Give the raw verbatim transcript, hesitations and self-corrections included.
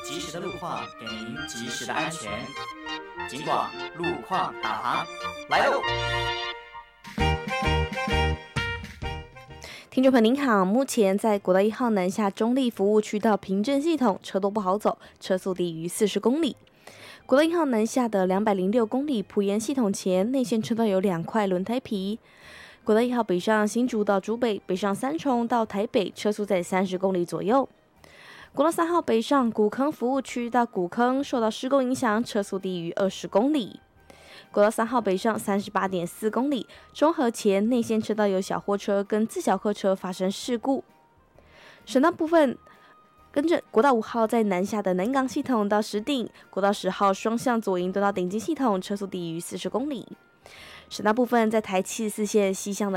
及时的路况，给您及时的安全。警广路况导航来喽！ 听众朋友您好，目前在国道一号南下中立服务区到平镇系统车多不好走，车速低于四十公里。国道一号南下的两百零六公里埔盐系统前内线车道有两块轮胎皮。国道一号北上新竹到竹北，北上三重到台北，车速在三十公里左右。国道三号北上古坑服务区到古坑，受到施工影响，车速低于二十公里。国道三号北上三十八点四公里，中和前内线车道有小货车跟自小客车发生事故。省道部分，跟着国道五号在南下的南港系统到石碇，国道十号双向左营都到顶金系统，车速低于四十公里。省道部分，在台七十四线西向的